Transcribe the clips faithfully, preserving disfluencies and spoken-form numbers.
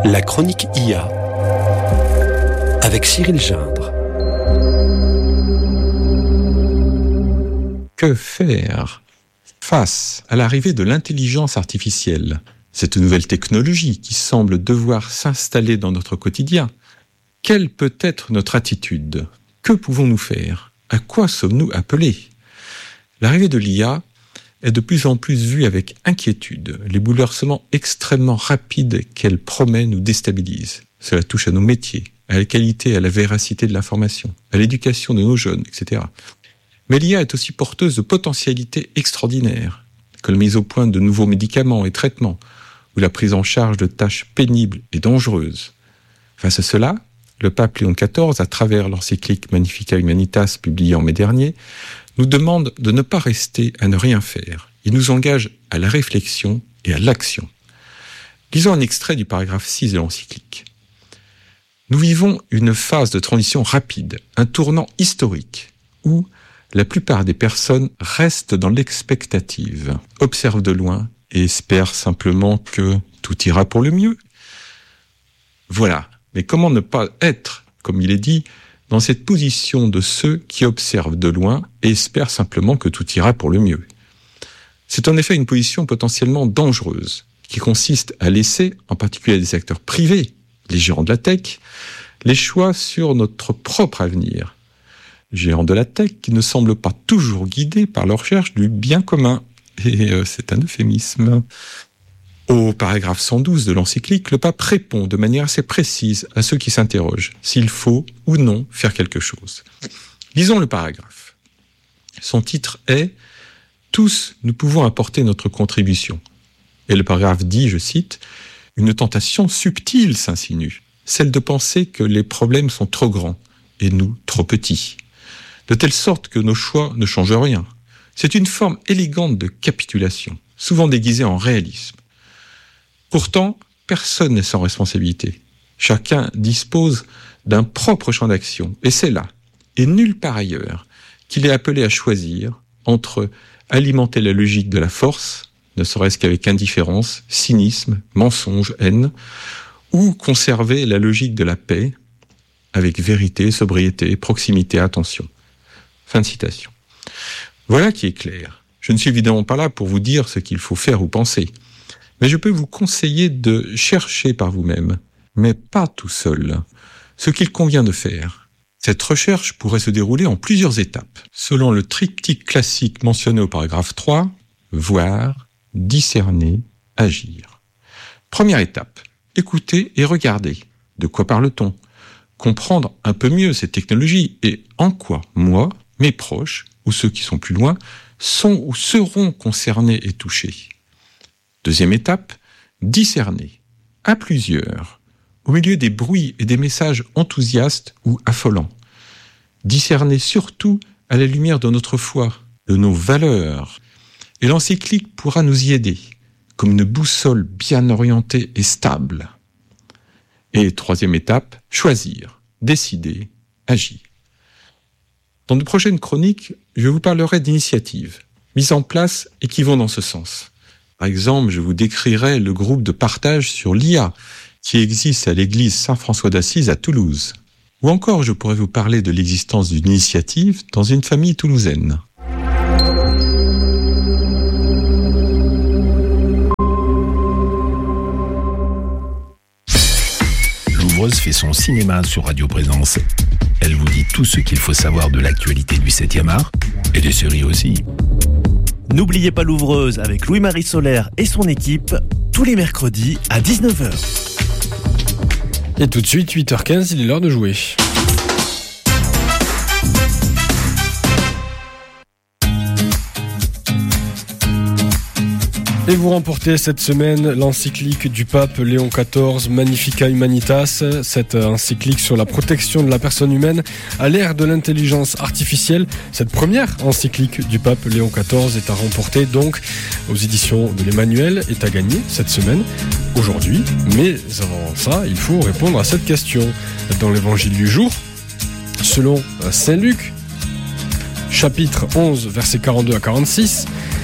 La chronique I A avec Cyril Gindre. Que faire face à l'arrivée de l'intelligence artificielle, cette nouvelle technologie qui semble devoir s'installer dans notre quotidien? Quelle peut être notre attitude? Que pouvons-nous faire? À quoi sommes-nous appelés? L'arrivée de l'I A est de plus en plus vue avec inquiétude. Les bouleversements extrêmement rapides qu'elle promet nous déstabilisent. Cela touche à nos métiers, à la qualité et à la véracité de l'information, à l'éducation de nos jeunes, et cetera. Mais l'I A est aussi porteuse de potentialités extraordinaires, comme la mise au point de nouveaux médicaments et traitements, ou la prise en charge de tâches pénibles et dangereuses. Face à cela, le pape Léon quatorze, à travers l'encyclique Magnificat Humanitas publiée en mai dernier, nous demande de ne pas rester à ne rien faire. Il nous engage à la réflexion et à l'action. Lisons un extrait du paragraphe six de l'encyclique. Nous vivons une phase de transition rapide, un tournant historique, où la plupart des personnes restent dans l'expectative, observent de loin et espèrent simplement que tout ira pour le mieux. Voilà. Mais comment ne pas être, comme il est dit, dans cette position de ceux qui observent de loin et espèrent simplement que tout ira pour le mieux? C'est en effet une position potentiellement dangereuse, qui consiste à laisser, en particulier des acteurs privés, les gérants de la tech, les choix sur notre propre avenir. Les gérants de la tech qui ne semblent pas toujours guidés par leur recherche du bien commun. Et euh, c'est un euphémisme. Au paragraphe cent douze de l'encyclique, le pape répond de manière assez précise à ceux qui s'interrogent s'il faut ou non faire quelque chose. Lisons le paragraphe. Son titre est « Tous, nous pouvons apporter notre contribution ». Et le paragraphe dit, je cite, « Une tentation subtile s'insinue, celle de penser que les problèmes sont trop grands et nous trop petits, de telle sorte que nos choix ne changent rien. C'est une forme élégante de capitulation, souvent déguisée en réalisme. Pourtant, personne n'est sans responsabilité. Chacun dispose d'un propre champ d'action, et c'est là, et nulle part ailleurs, qu'il est appelé à choisir entre alimenter la logique de la force, ne serait-ce qu'avec indifférence, cynisme, mensonge, haine, ou conserver la logique de la paix, avec vérité, sobriété, proximité, attention. Fin de citation. Voilà qui est clair. Je ne suis évidemment pas là pour vous dire ce qu'il faut faire ou penser. Mais je peux vous conseiller de chercher par vous-même, mais pas tout seul, ce qu'il convient de faire. Cette recherche pourrait se dérouler en plusieurs étapes, selon le triptyque classique mentionné au paragraphe trois, voir, discerner, agir. Première étape, écouter et regarder. De quoi parle-t-on? Comprendre un peu mieux ces technologies et en quoi moi, mes proches, ou ceux qui sont plus loin, sont ou seront concernés et touchés. Deuxième étape, discerner, à plusieurs, au milieu des bruits et des messages enthousiastes ou affolants. Discerner surtout à la lumière de notre foi, de nos valeurs. Et l'encyclique pourra nous y aider, comme une boussole bien orientée et stable. Et troisième étape, choisir, décider, agir. Dans de prochaines chroniques, je vous parlerai d'initiatives, mises en place et qui vont dans ce sens. Par exemple, je vous décrirai le groupe de partage sur l'I A qui existe à l'église Saint-François d'Assise à Toulouse. Ou encore, je pourrais vous parler de l'existence d'une initiative dans une famille toulousaine. L'ouvreuse fait son cinéma sur Radio Présence. Elle vous dit tout ce qu'il faut savoir de l'actualité du septième art et des séries aussi. N'oubliez pas l'ouvreuse avec Louis-Marie Solaire et son équipe, tous les mercredis à dix-neuf heures. Et tout de suite, huit heures quinze, il est l'heure de jouer. Et vous remportez cette semaine l'encyclique du pape Léon quatorze, Magnificat Humanitas, cette encyclique sur la protection de la personne humaine à l'ère de l'intelligence artificielle. Cette première encyclique du pape Léon quatorze est à remporter donc aux éditions de l'Emmanuel, est à gagner cette semaine, aujourd'hui. Mais avant ça, il faut répondre à cette question. Dans l'évangile du jour, selon Saint Luc, chapitre onze, versets quarante-deux à quarante-six,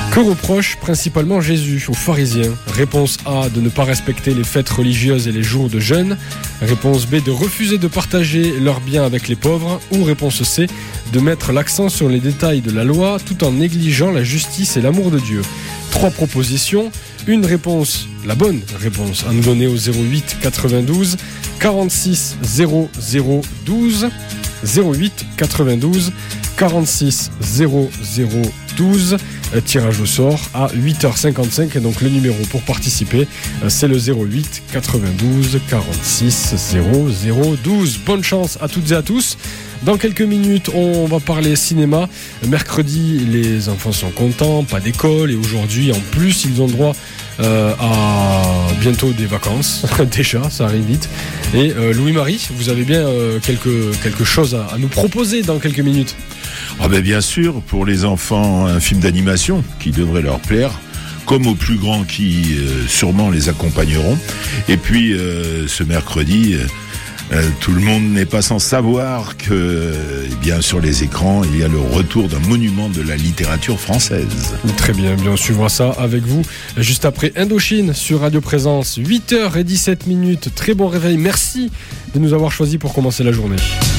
Que reproche principalement Jésus aux pharisiens? Réponse A, de ne pas respecter les fêtes religieuses et les jours de jeûne. Réponse B, de refuser de partager leurs biens avec les pauvres. Ou réponse C, de mettre l'accent sur les détails de la loi tout en négligeant la justice et l'amour de Dieu. Trois propositions, une réponse, la bonne réponse, à nous donner au zéro huit quatre-vingt-douze quarante-six zéro zéro douze. zéro huit quatre-vingt-douze quarante-six zéro zéro douze. Tirage au sort à huit heures cinquante-cinq et donc le numéro pour participer c'est le zéro huit quatre-vingt-douze quarante-six zéro zéro douze. Bonne chance à toutes et à tous. Dans quelques minutes, on va parler cinéma. Mercredi, les enfants sont contents, pas d'école et aujourd'hui, en plus, ils ont droit euh, à bientôt des vacances. Déjà, ça arrive vite. Et euh, Louis-Marie, vous avez bien euh, quelque, quelque chose à, à nous proposer dans quelques minutes. Ah ben bien sûr, pour les enfants, un film d'animation qui devrait leur plaire, comme aux plus grands qui euh, sûrement les accompagneront. Et puis, euh, ce mercredi... Euh, Euh, tout le monde n'est pas sans savoir que, eh bien, sur les écrans, il y a le retour d'un monument de la littérature française. Très bien, bien, on suivra ça avec vous juste après Indochine sur Radio Présence, huit heures dix-sept minutes. Très bon réveil, merci de nous avoir choisis pour commencer la journée.